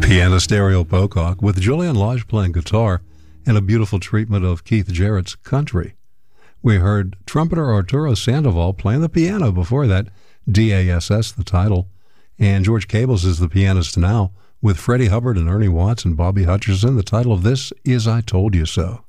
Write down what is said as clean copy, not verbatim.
Pianist Ariel Pocock with Julian Lage playing guitar and a beautiful treatment of Keith Jarrett's Country. We heard trumpeter Arturo Sandoval playing the piano before that, DASS the title, and George Cables is the pianist now with Freddie Hubbard and Ernie Watts and Bobby Hutcherson. The title of this is I Told You So.